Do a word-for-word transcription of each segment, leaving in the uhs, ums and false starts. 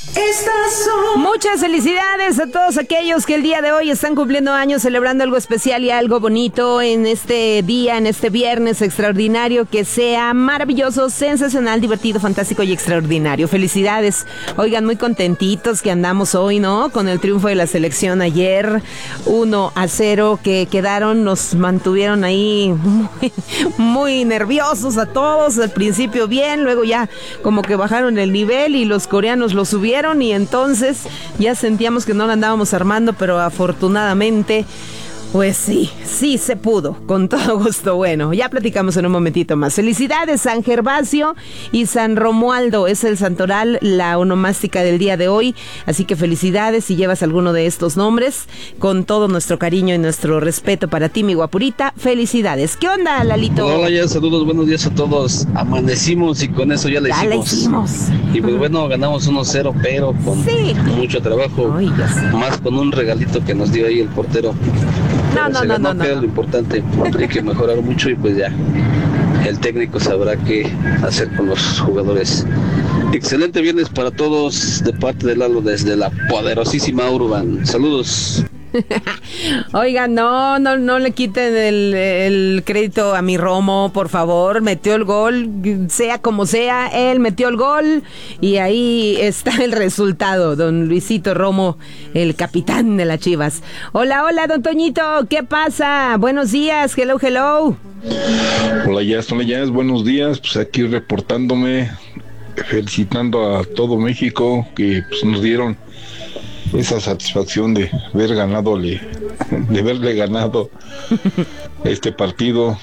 Estas son... Muchas felicidades a todos aquellos que el día de hoy están cumpliendo años, celebrando algo especial y algo bonito en este día, en este viernes extraordinario. Que sea maravilloso, sensacional, divertido, fantástico y extraordinario. Felicidades. Oigan, muy contentitos que andamos hoy, ¿no? Con el triunfo de la selección ayer, uno a cero que quedaron, nos mantuvieron ahí muy, muy nerviosos a todos. Al principio bien, luego ya como que bajaron el nivel y los coreanos lo subieron. Y entonces ya sentíamos que no la andábamos armando, pero afortunadamente, pues sí, sí se pudo, con todo gusto. Bueno, ya platicamos en un momentito más. Felicidades, San Gervasio y San Romualdo, es el santoral, la onomástica del día de hoy, así que felicidades si llevas alguno de estos nombres, con todo nuestro cariño y nuestro respeto para ti, mi guapurita, felicidades. ¿Qué onda, Lalito? Hola, ya saludos, buenos días a todos. Amanecimos y con eso ya le ya hicimos. La hicimos. Y pues bueno, ganamos uno cero, pero con sí. mucho trabajo, Ay, más con un regalito que nos dio ahí el portero. No, no, no, no, no. Lo importante, hay que mejorar mucho y pues ya, el técnico sabrá qué hacer con los jugadores. Excelente viernes para todos de parte de Lalo desde la poderosísima Urban. Saludos. Oigan, no, no, no le quiten el, el crédito a mi Romo, por favor. Metió el gol, sea como sea, él metió el gol y ahí está el resultado. Don Luisito Romo, el capitán de las Chivas. Hola, hola, don Toñito, ¿qué pasa? Buenos días, hello, hello. Hola, Jazz, hola, Jazz, buenos días. Pues aquí reportándome, felicitando a todo México que pues, nos dieron esa satisfacción de haber ganado, de haberle ganado este partido,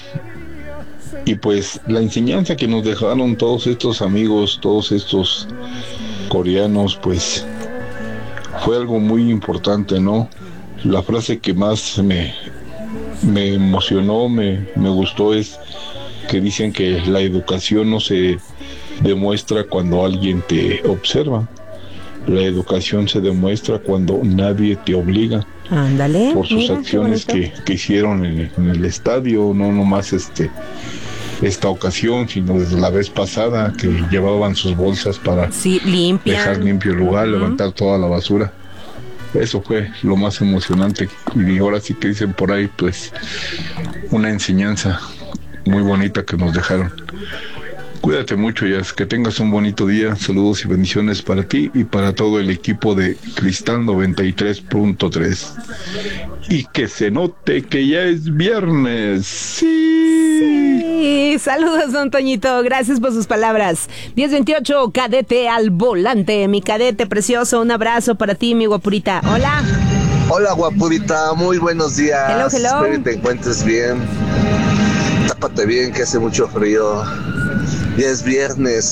y pues la enseñanza que nos dejaron todos estos amigos, todos estos coreanos, pues fue algo muy importante, ¿no? La frase que más me, me emocionó, me, me gustó es que dicen que la educación no se demuestra cuando alguien te observa. La educación se demuestra cuando nadie te obliga. Ándale. Por sus mira, acciones que, que hicieron en, en el estadio, no nomás este esta ocasión, sino desde la vez pasada que llevaban sus bolsas para sí, dejar limpio el lugar, uh-huh. levantar toda la basura. Eso fue lo más emocionante. Y ahora sí que dicen por ahí, pues, una enseñanza muy bonita que nos dejaron. Cuídate mucho, Jazz, que tengas un bonito día. Saludos y bendiciones para ti y para todo el equipo de Cristal noventa y tres punto tres. Y que se note que ya es viernes. Sí. Sí. Saludos, don Toñito. Gracias por sus palabras. diez veintiocho, cadete al volante. Mi cadete precioso, un abrazo para ti, mi guapurita. Hola. Hola, guapurita. Muy buenos días. Hello, hello. Espero que te encuentres bien. Tápate bien, que hace mucho frío. Ya es viernes.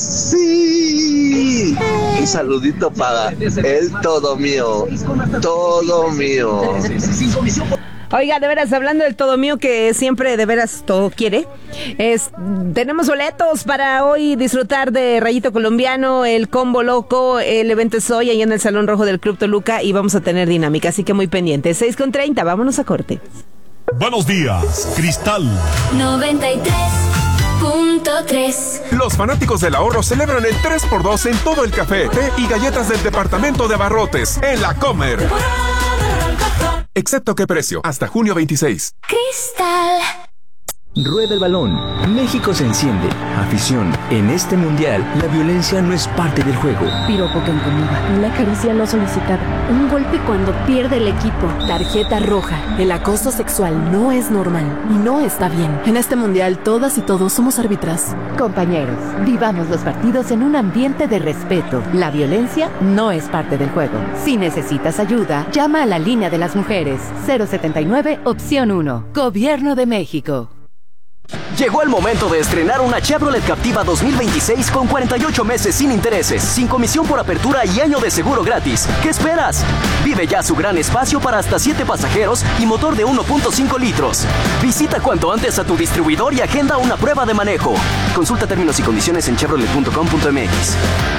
¡Sí! Un saludito para el todo mío. Todo mío. Oiga, de veras, hablando del todo mío, que siempre de veras todo quiere, es, tenemos boletos para hoy disfrutar de Rayito Colombiano, el Combo Loco. El evento es hoy ahí en el Salón Rojo del Club Toluca y vamos a tener dinámica, así que muy pendiente. seis con treinta, vámonos a corte. Buenos días, Cristal noventa y tres punto tres. Los fanáticos del ahorro celebran el tres por dos en todo el café, té y galletas del departamento de abarrotes en La Comer. Excepto qué precio, hasta junio veintiséis. Cristal. Rueda el balón. México se enciende. Afición. En este mundial, la violencia no es parte del juego. Piropo que incomoda. Una caricia no solicitada. Un golpe cuando pierde el equipo. Tarjeta roja. El acoso sexual no es normal y no está bien. En este mundial, todas y todos somos árbitras. Compañeros, vivamos los partidos en un ambiente de respeto. La violencia no es parte del juego. Si necesitas ayuda, llama a la línea de las mujeres. cero setenta y nueve, opción uno. Gobierno de México. Llegó el momento de estrenar una Chevrolet Captiva dos mil veintiséis con cuarenta y ocho meses sin intereses, sin comisión por apertura y año de seguro gratis. ¿Qué esperas? Vive ya su gran espacio para hasta siete pasajeros y motor de uno punto cinco litros. Visita cuanto antes a tu distribuidor y agenda una prueba de manejo. Consulta términos y condiciones en chevrolet punto com punto m x.